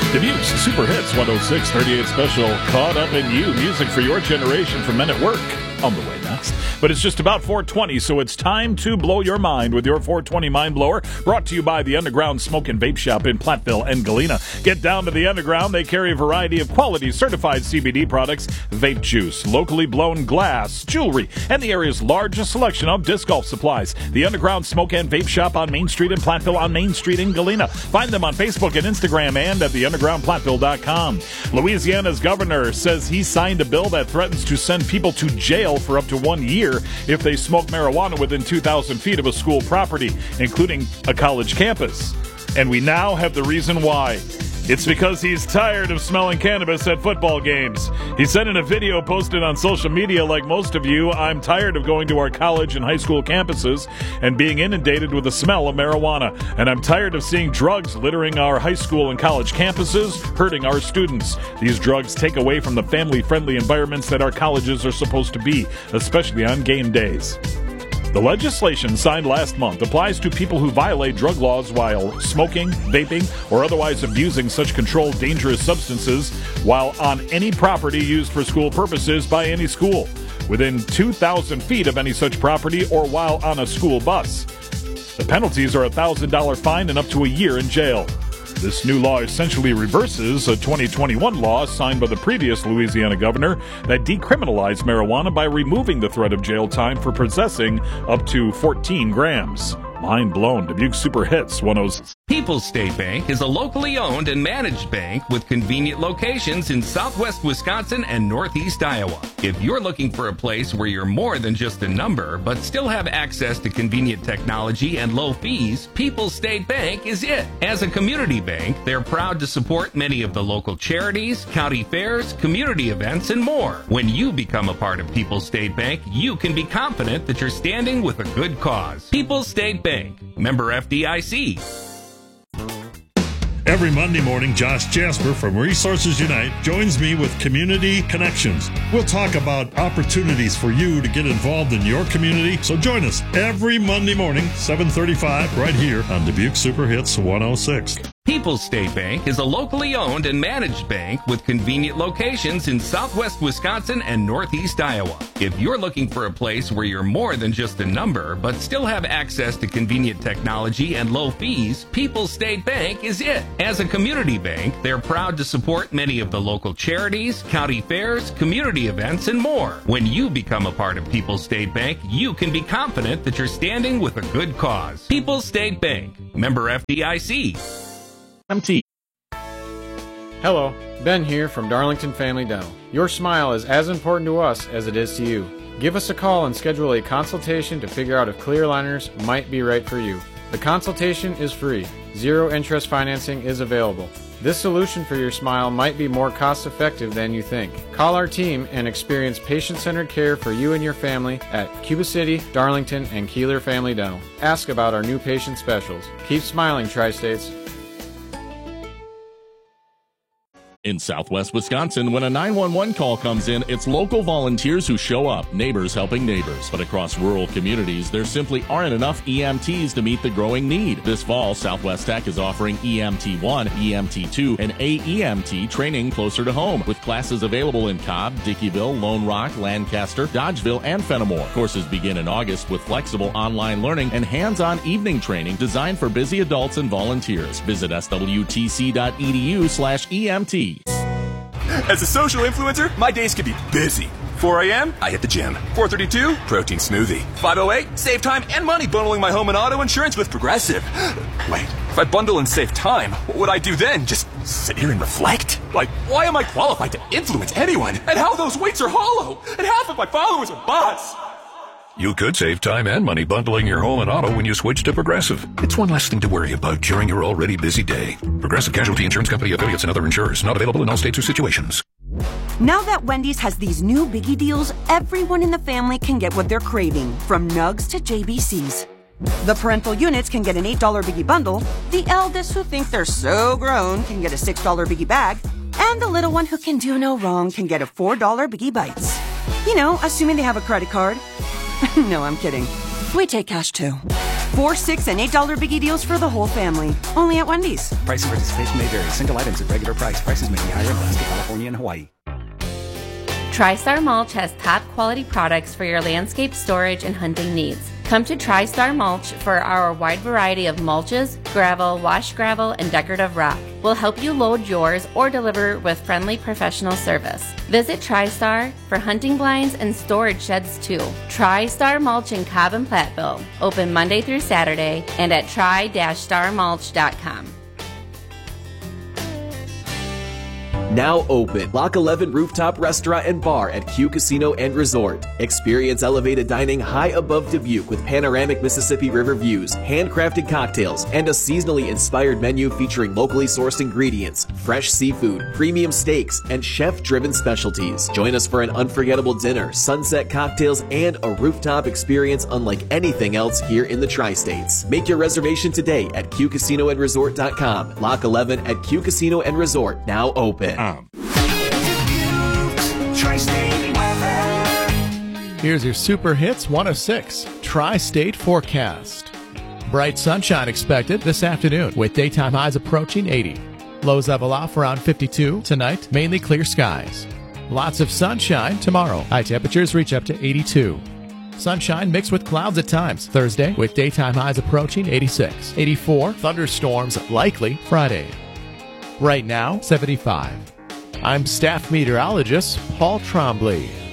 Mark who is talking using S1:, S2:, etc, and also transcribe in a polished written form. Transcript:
S1: Dubuque's Super Hits 106 38 special, Caught Up in You. Music for your generation from Men at Work. On the way next. But it's just about 4:20, so it's time to blow your mind with your 420 Mind Blower, brought to you by the Underground Smoke and Vape Shop in Platteville and Galena. Get down to the Underground. They carry a variety of quality certified CBD products, vape juice, locally blown glass, jewelry, and the area's largest selection of disc golf supplies. The Underground Smoke and Vape Shop on Main Street in Platteville, on Main Street in Galena. Find them on Facebook and Instagram and at theundergroundplatteville.com. Louisiana's governor says he signed a bill that threatens to send people to jail for up to 1 year if they smoke marijuana within 2,000 feet of a school property, including a college campus. And we now have the reason why. It's because he's tired of smelling cannabis at football games. He said in a video posted on social media, like most of you, I'm tired of going to our college and high school campuses and being inundated with the smell of marijuana. And I'm tired of seeing drugs littering our high school and college campuses, hurting our students. These drugs take away from the family-friendly environments that our colleges are supposed to be, especially on game days. The legislation signed last month applies to people who violate drug laws while smoking, vaping, or otherwise abusing such controlled dangerous substances while on any property used for school purposes by any school, within 2,000 feet of any such property, or while on a school bus. The penalties are a $1,000 fine and up to a year in jail. This new law essentially reverses a 2021 law signed by the previous Louisiana governor that decriminalized marijuana by removing the threat of jail time for possessing up to 14 grams. Mind blown. Dubuque Super Hits 106.
S2: People's State Bank is a locally owned and managed bank with convenient locations in southwest Wisconsin and northeast Iowa. If you're looking for a place where you're more than just a number, but still have access to convenient technology and low fees, People's State Bank is it. As a community bank, they're proud to support many of the local charities, county fairs, community events, and more. When you become a part of People's State Bank, you can be confident that you're standing with a good cause. People's State Bank, member FDIC.
S3: Every Monday morning, Josh Jasper from Resources Unite joins me with Community Connections. We'll talk about opportunities for you to get involved in your community. So join us every Monday morning, 7:35, right here on Dubuque Super Hits 106.
S2: People's State Bank is a locally owned and managed bank with convenient locations in southwest Wisconsin and northeast Iowa. If you're looking for a place where you're more than just a number, but still have access to convenient technology and low fees, People's State Bank is it. As a community bank, they're proud to support many of the local charities, county fairs, community events, and more. When you become a part of People's State Bank, you can be confident that you're standing with a good cause. People's State Bank, member FDIC.
S1: MT.
S4: Hello, Ben here from Darlington Family Dental. Your smile is as important to us as it is to you. Give us a call and schedule a consultation to figure out if clear aligners might be right for you. The consultation is free. Zero interest financing is available. This solution for your smile might be more cost-effective than you think. Call our team and experience patient-centered care for you and your family at Cuba City, Darlington, and Keeler Family Dental. Ask about our new patient specials. Keep smiling, Tri-States.
S5: In southwest Wisconsin, when a 911 call comes in, it's local volunteers who show up, neighbors helping neighbors. But across rural communities, there simply aren't enough EMTs to meet the growing need. This fall, Southwest Tech is offering EMT1, EMT2, and AEMT training closer to home, with classes available in Cobb, Dickeyville, Lone Rock, Lancaster, Dodgeville, and Fenimore. Courses begin in August with flexible online learning and hands-on evening training designed for busy adults and volunteers. Visit swtc.edu/EMT.
S6: As a social influencer, my days can be busy. 4 a.m., I hit the gym. 4:32, protein smoothie. 5:08, save time and money bundling my home and auto insurance with Progressive. Wait, if I bundle and save time, what would I do then? Just sit here and reflect? Like, why am I qualified to influence anyone? And how those weights are hollow? And half of my followers are bots?
S7: You could save time and money bundling your home and auto when you switch to Progressive. It's one less thing to worry about during your already busy day. Progressive Casualty Insurance Company, affiliates, and other insurers. Not available in all states or situations.
S8: Now that Wendy's has these new biggie deals, everyone in the family can get what they're craving, from nugs to JBCs. The parental units can get an $8 biggie bundle, the eldest who think they're so grown can get a $6 biggie bag, and the little one who can do no wrong can get a $4 biggie bites. You know, assuming they have a credit card. No, I'm kidding. We take cash too. 4, 6, and $8 biggie deals for the whole family. Only at Wendy's.
S9: Price and participation may vary. Single items at regular price. Prices may be higher in Alaska, California, and Hawaii.
S10: TriStar Mulch has top quality products for your landscape storage and hunting needs. Come to TriStar Mulch for our wide variety of mulches, gravel, wash gravel, and decorative rock. We'll help you load yours or deliver with friendly professional service. Visit TriStar for hunting blinds and storage sheds too. TriStar Mulch in Cobb and Platteville. Open Monday through Saturday and at tri-starmulch.com.
S11: Now open. Lock 11 Rooftop Restaurant and Bar at Q Casino and Resort. Experience elevated dining high above Dubuque with panoramic Mississippi River views, handcrafted cocktails, and a seasonally inspired menu featuring locally sourced ingredients, fresh seafood, premium steaks, and chef-driven specialties. Join us for an unforgettable dinner, sunset cocktails, and a rooftop experience unlike anything else here in the Tri-States. Make your reservation today at QCasinoandResort.com. Lock 11 at Q Casino and Resort. Now open.
S12: Here's your Super Hits 106 Tri-State forecast. Bright sunshine expected this afternoon with daytime highs approaching 80. Lows level off around 52 tonight, mainly clear skies. Lots of sunshine tomorrow. High temperatures reach up to 82. Sunshine mixed with clouds at times Thursday with daytime highs approaching 86. 84, thunderstorms likely Friday. Right now, 75. I'm staff meteorologist Paul Trombley.